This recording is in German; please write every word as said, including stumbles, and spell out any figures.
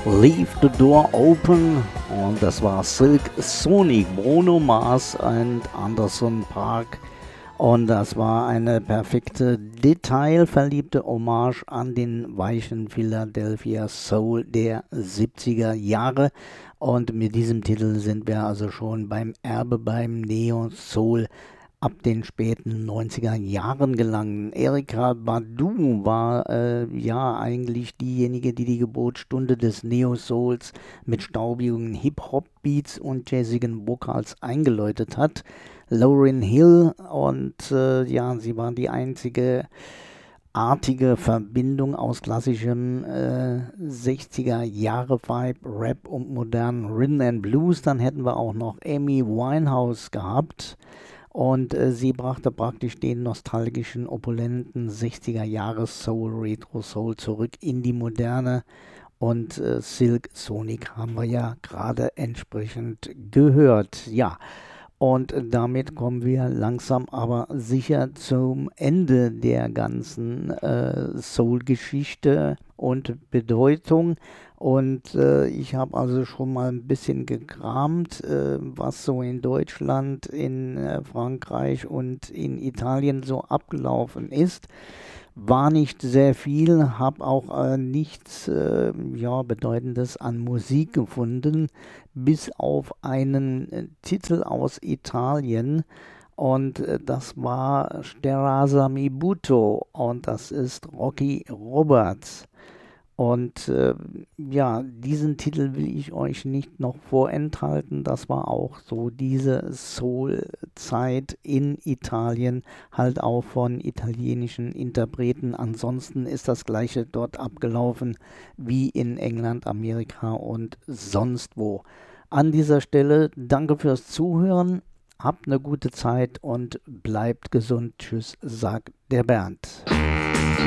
Leave the Door Open, und das war Silk Sonic, Bruno Mars und Anderson .Paak, und das war eine perfekte, detailverliebte Hommage an den weichen Philadelphia Soul der siebziger Jahre, und mit diesem Titel sind wir also schon beim Erbe, beim Neo Soul ab den späten neunziger Jahren gelangen. Erykah Badu war äh, ja eigentlich diejenige, die die Geburtsstunde des Neo-Souls mit staubigen Hip-Hop-Beats und jazzigen Vocals eingeläutet hat. Lauryn Hill, und äh, ja, sie war die einzige artige Verbindung aus klassischem äh, sechziger Jahre Vibe, Rap und modernen Rhythm and Blues. Dann hätten wir auch noch Amy Winehouse gehabt. Und äh, sie brachte praktisch den nostalgischen, opulenten sechziger Jahre Soul, Retro Soul zurück in die Moderne. Und äh, Silk Sonic haben wir ja gerade entsprechend gehört. Ja, und damit kommen wir langsam aber sicher zum Ende der ganzen äh, Soul-Geschichte und Bedeutung. Und äh, ich habe also schon mal ein bisschen gekramt, äh, was so in Deutschland, in äh, Frankreich und in Italien so abgelaufen ist. War nicht sehr viel, habe auch äh, nichts äh, ja, Bedeutendes an Musik gefunden, bis auf einen äh, Titel aus Italien, und äh, das war Sterasa Mi Butto, und das ist Rocky Roberts. Und äh, ja, diesen Titel will ich euch nicht noch vorenthalten. Das war auch so diese Soul-Zeit in Italien, halt auch von italienischen Interpreten. Ansonsten ist das Gleiche dort abgelaufen wie in England, Amerika und sonst wo. An dieser Stelle danke fürs Zuhören. Habt eine gute Zeit und bleibt gesund. Tschüss, sagt der Bernd.